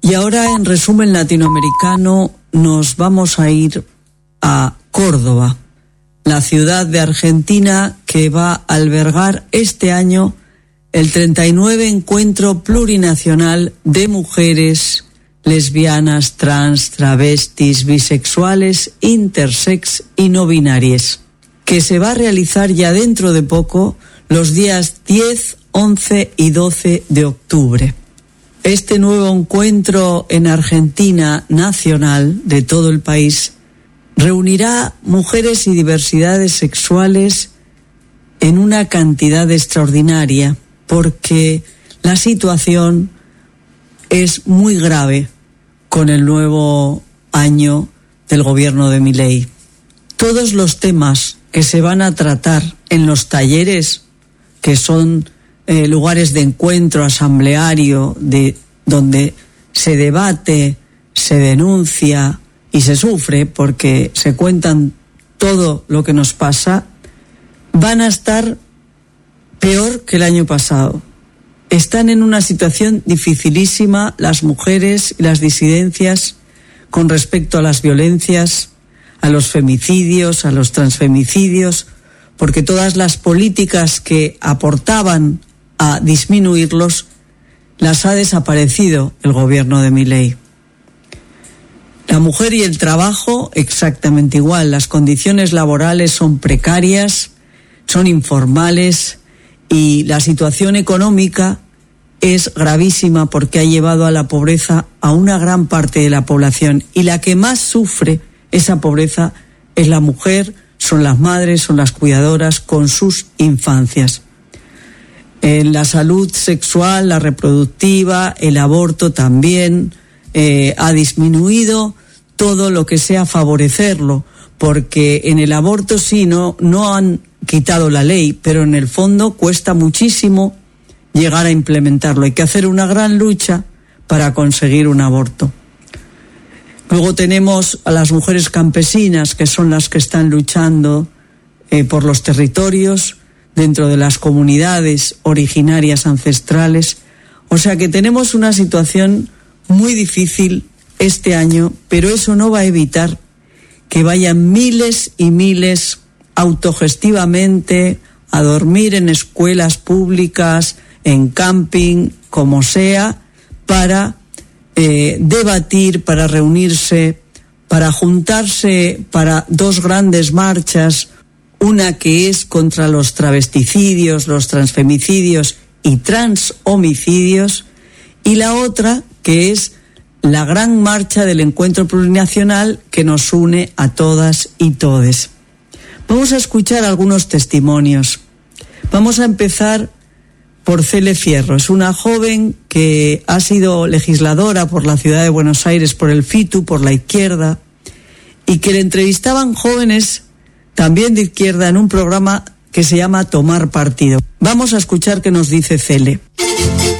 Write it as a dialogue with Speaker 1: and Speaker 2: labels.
Speaker 1: Y ahora, en resumen latinoamericano, nos vamos a ir a Córdoba, la ciudad de Argentina que va a albergar este año el 39 Encuentro Plurinacional de Mujeres lesbianas, trans, travestis, bisexuales, intersex y no binarias, que se va a realizar ya dentro de poco, los días 10, 11 y 12 de octubre. Este nuevo encuentro en Argentina nacional de todo el país reunirá mujeres y diversidades sexuales en una cantidad extraordinaria, porque la situación es muy grave con el nuevo año del gobierno de Milei. Todos los temas que se van a tratar en los talleres, que son lugares de encuentro asambleario, donde se debate, se denuncia y se sufre, porque se cuentan todo lo que nos pasa, van a estar peor que el año pasado. Están en una situación dificilísima las mujeres y las disidencias con respecto a las violencias, a los femicidios, a los transfemicidios, porque todas las políticas que aportaban a disminuirlos las ha desaparecido el gobierno de Milei. La mujer y el trabajo exactamente igual. Las condiciones laborales son precarias, son informales, y la situación económica es gravísima porque ha llevado a la pobreza a una gran parte de la población, y la que más sufre esa pobreza es la mujer, son las madres, son las cuidadoras con sus infancias. En la salud sexual, la reproductiva, el aborto también ha disminuido, todo lo que sea favorecerlo, porque en el aborto sí no han quitado la ley, pero en el fondo cuesta muchísimo llegar a implementarlo. Hay que hacer una gran lucha para conseguir un aborto. Luego tenemos a las mujeres campesinas, que son las que están luchando por los territorios, dentro de las comunidades originarias ancestrales. O sea que tenemos una situación muy difícil este año, pero eso no va a evitar que vayan miles y miles autogestivamente a dormir en escuelas públicas, en camping, como sea, para debatir, para reunirse, para juntarse para dos grandes marchas, una que es contra los travesticidios, los transfemicidios y transhomicidios, y la otra que es la gran marcha del Encuentro Plurinacional que nos une a todas y todes. Vamos a escuchar algunos testimonios. Vamos a empezar por Cele Fierro. Es una joven que ha sido legisladora por la ciudad de Buenos Aires, por el FITU, por la izquierda, y que le entrevistaban jóvenes también de izquierda en un programa que se llama Tomar Partido. Vamos a escuchar qué nos dice Cele.